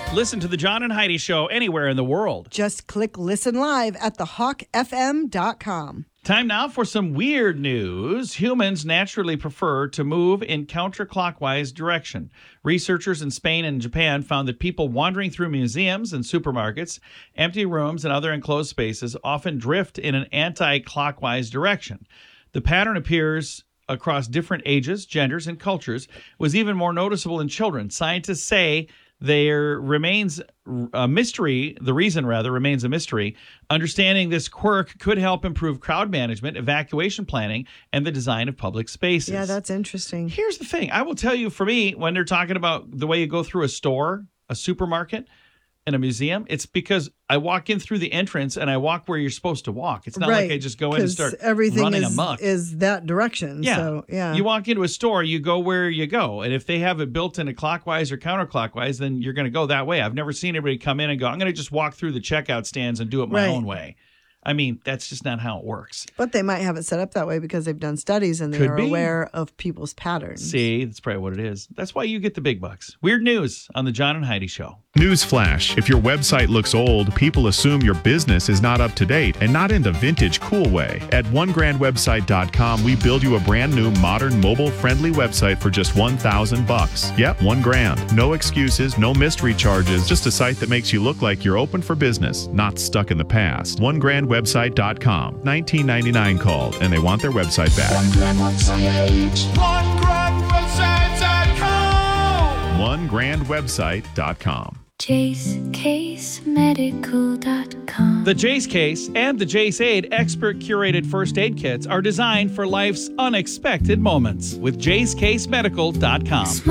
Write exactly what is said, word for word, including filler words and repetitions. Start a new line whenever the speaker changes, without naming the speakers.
Listen to the John and Heidi Show anywhere in the world.
Just click listen live at the hawk f m dot com.
Time now for some weird news. Humans naturally prefer to move in counterclockwise direction. Researchers in Spain and Japan found that people wandering through museums and supermarkets, empty rooms, and other enclosed spaces often drift in an anti-clockwise direction. The pattern appears across different ages, genders, and cultures. It was even more noticeable in children. Scientists say there remains a mystery, the reason rather remains a mystery. Understanding this quirk could help improve crowd management, evacuation planning, and the design of public spaces.
Yeah, that's interesting.
Here's the thing. I will tell you, for me, when they're talking about the way you go through a store, a supermarket, and a museum, it's because I walk in through the entrance and I walk where you're supposed to walk. It's not
right,
like I just go in and start
everything
running
is,
amok.
is that direction.
Yeah.
So, yeah.
You walk into a store, you go where you go. And if they have it built in a clockwise or counterclockwise, then you're going to go that way. I've never seen anybody come in and go, I'm going to just walk through the checkout stands and do it my
Right.
own way. I mean, that's just not how it works.
But they might have it set up that way because they've done studies and they
Could
are
be.
aware of people's patterns.
See, that's probably what it is. That's why you get the big bucks. Weird news on the John and Heidi Show.
Newsflash. If your website looks old, people assume your business is not up to date and not in the vintage cool way. At one grand website dot com, we build you a brand new, modern, mobile-friendly website for just one thousand bucks. Yep, one grand. No excuses, no mystery charges, just a site that makes you look like you're open for business, not stuck in the past. one grand website dot com. nineteen ninety-nine called, and they want their website back.
one grand website. one grand website dot com.
one grand website dot com.
Jace Case Medical dot com.
The Jace Case and the Jace Aid expert curated first aid kits are designed for life's unexpected moments with Jace Case Medical dot com.